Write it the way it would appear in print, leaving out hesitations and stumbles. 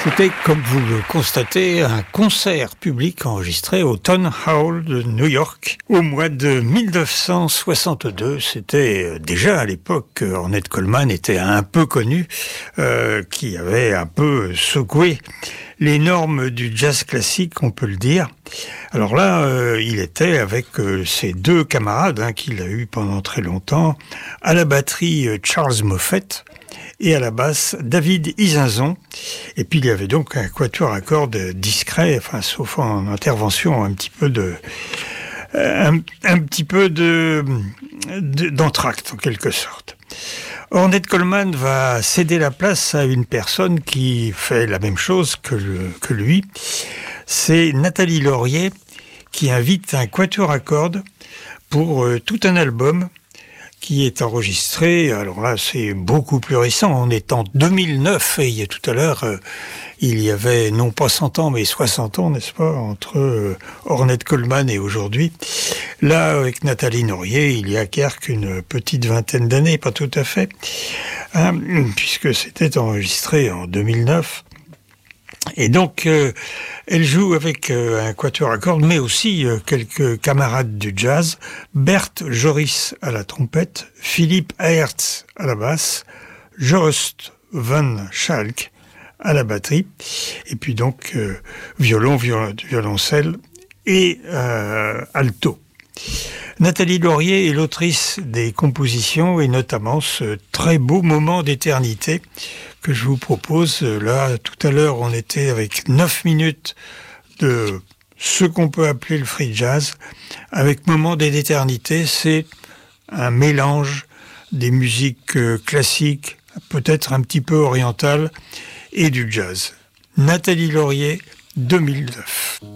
C'était, comme vous le constatez, un concert public enregistré au Town Hall de New York au mois de 1962. C'était déjà à l'époque, Ornette Coleman était un peu connu, qui avait un peu secoué les normes du jazz classique, on peut le dire. Alors là, il était avec ses deux camarades qu'il a eu pendant très longtemps, à la batterie Charles Moffett, et à la basse David Izinzon. Et puis il y avait donc un quatuor à cordes discret, enfin sauf en intervention un petit peu d'entracte en quelque sorte. Ornette Coleman va céder la place à une personne qui fait la même chose que lui. C'est Nathalie Laurier qui invite un quatuor à cordes pour tout un album qui est enregistré, alors là c'est beaucoup plus récent, on est en 2009 et il y a tout à l'heure, il y avait non pas 100 ans mais 60 ans, n'est-ce pas, entre Ornette Coleman et aujourd'hui. Là, avec Nathalie Laurier, il y a qu'une petite vingtaine d'années, pas tout à fait, puisque c'était enregistré en 2009. Et donc, elle joue avec un quatuor à cordes, mais aussi quelques camarades du jazz. Bert Joris à la trompette, Philippe Aerts à la basse, Joost van Schalk à la batterie, et puis donc violon, violoncelle et alto. Nathalie Laurier est l'autrice des compositions et notamment ce très beau moment d'éternité que je vous propose. Là, tout à l'heure, on était avec 9 minutes de ce qu'on peut appeler le free jazz. Avec moment d'éternité, c'est un mélange des musiques classiques, peut-être un petit peu orientales, et du jazz. Nathalie Laurier, 2009.